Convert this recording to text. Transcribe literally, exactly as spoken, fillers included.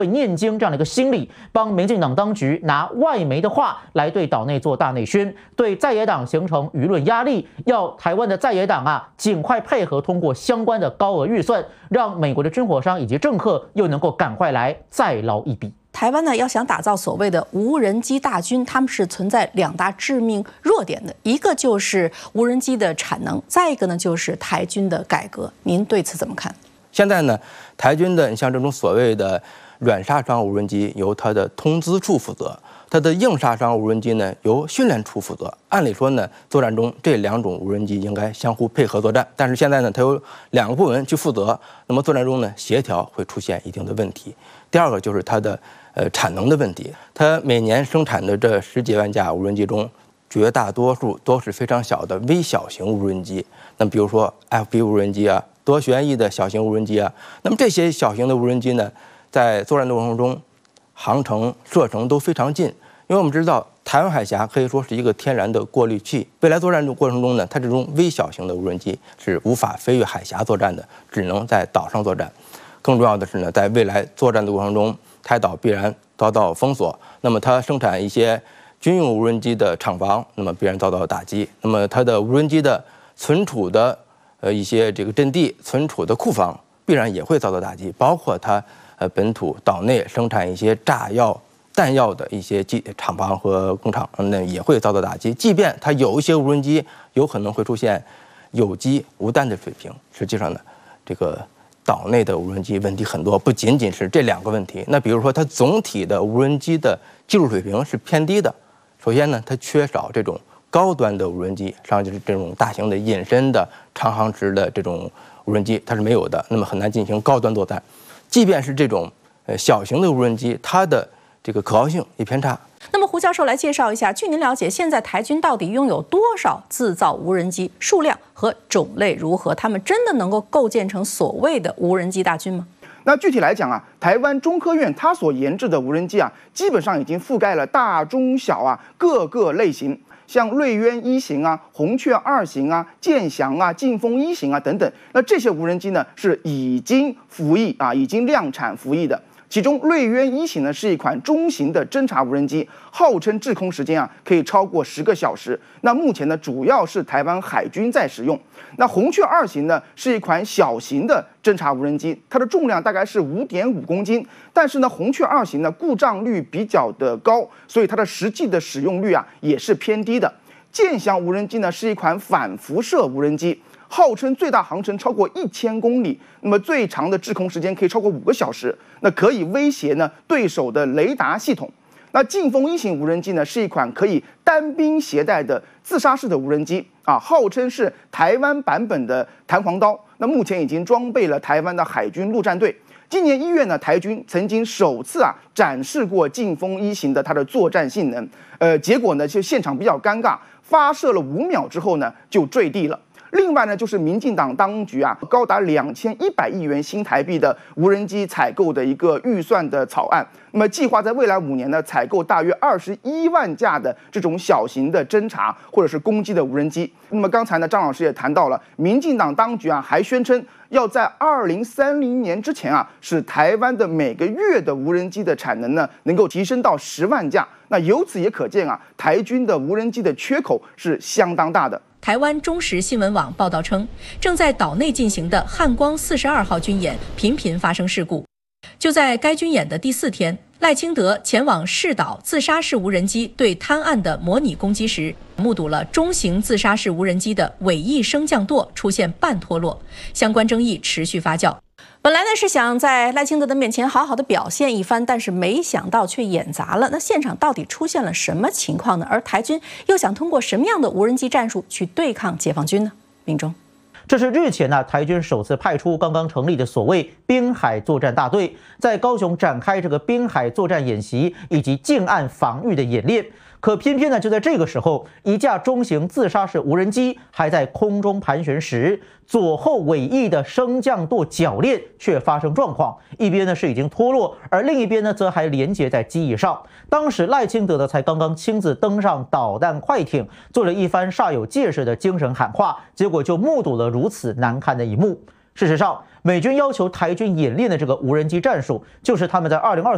念经这样的一个心理，帮民进党当局拿外媒的话来对岛内做大内宣，对在野党形成舆论压力，要台湾的在野党啊尽快配合通过相关的高额预算，让美国的军火商以及政客又能够赶快来再捞一笔。 台湾呢，要想打造所谓的无人机大军，他们是存在两大致命弱点的，一个就是无人机的产能，再一个呢就是台军的改革。您对此怎么看？ 现在呢，台军的你像这种所谓的软杀伤无人机由它的通资处负责，它的硬杀伤无人机呢由训练处负责。按理说呢，作战中这两种无人机应该相互配合作战，但是现在呢，它有两个部门去负责，那么作战中呢，协调会出现一定的问题。第二个就是它的呃产能的问题，它每年生产的这十几万架无人机中，绝大多数都是非常小的微小型无人机。那么比如说 F B 无人机啊，多旋翼的小型无人机啊，那么这些小型的无人机呢，在作战的过程中，航程、射程都非常近，因为我们知道台湾海峡可以说是一个天然的过滤器。未来作战的过程中呢，它这种微小型的无人机是无法飞越海峡作战的，只能在岛上作战。更重要的是呢，在未来作战的过程中，台岛必然遭到封锁，那么它生产一些军用无人机的厂房，那么必然遭到打击。那么它的无人机的存储的呃一些这个阵地、存储的库房，必然也会遭到打击，包括它呃本土岛内生产一些炸药、弹药的一些机厂房和工厂，那也会遭到打击。即便它有一些无人机有可能会出现有机无弹的水平，实际上呢，这个岛内的无人机问题很多，不仅仅是这两个问题。那比如说，它总体的无人机的技术水平是偏低的。首先呢，它缺少这种高端的无人机，实际上就是这种大型的隐身的长航时的这种无人机，它是没有的，那么很难进行高端作战。即便是这种呃小型的无人机，它的这个可靠性也偏差。 那么胡教授来介绍一下，据您了解，现在台军到底拥有多少自造无人机？数量和种类如何？他们真的能够构建成所谓的无人机大军吗？ 那具体来讲啊，台湾中科院它所研制的无人机啊，基本上已经覆盖了大中小啊各个类型，像瑞渊一型啊、红雀二型啊、剑翔啊、劲风一型啊等等。那这些无人机呢是已经服役啊，已经量产服役的。其中瑞渊一型呢是一款中型的侦察无人机，号称滞空时间啊可以超过十个小时。那目前呢主要是台湾海军在使用。那红雀二型呢是一款小型的侦察无人机，它的重量大概是五点五公斤，但是呢红雀二型呢故障率比较的高，所以它的实际的使用率啊也是偏低的。剑翔无人机呢是一款反辐射无人机，号称最大航程超过一千公里，那么最长的滞空时间可以超过五个小时，那可以威胁呢对手的雷达系统。那劲风一型无人机呢是一款可以单兵携带的自杀式的无人机啊，号称是台湾版本的弹簧刀。那目前已经装备了台湾的海军陆战队。今年一月呢，台军曾经首次啊展示过劲风一型的它的作战性能，呃，结果呢就现场比较尴尬，发射了五秒之后呢就坠地了。另外呢，就是民进党当局啊，高达两千一百亿元新台币的无人机采购的一个预算的草案，那么计划在未来五年呢，采购大约二十一万架的这种小型的侦察或者是攻击的无人机。那么刚才呢，张老师也谈到了，民进党当局啊，还宣称要在二零三零年之前啊，使台湾的每个月的无人机的产能呢，能够提升到十万架。那由此也可见啊，台军的无人机的缺口是相当大的。 台湾中时新闻网报道称，正在岛内进行的汉光四十二号军演频频发生事故。就在该军演的第四天，赖清德前往试岛自杀式无人机对滩岸的模拟攻击时，目睹了中型自杀式无人机的尾翼升降舵出现半脱落，相关争议持续发酵。本来呢是想在赖清德的面前好好的表现一番，但是没想到却演砸了。那现场到底出现了什么情况呢？而台军又想通过什么样的无人机战术去对抗解放军呢？明忠， 这是日前呢、啊，台军首次派出刚刚成立的所谓滨海作战大队，在高雄展开这个滨海作战演习以及近岸防御的演练。可偏偏呢，就在这个时候，一架中型自杀式无人机还在空中盘旋时，左后尾翼的升降舵铰链却发生状况，一边呢是已经脱落，而另一边呢则还连接在机翼上。当时赖清德呢才刚刚亲自登上导弹快艇，做了一番煞有介事的精神喊话，结果就目睹了如此难看的一幕。事实上，美军要求台军演练的这个无人机战术，就是他们在二零二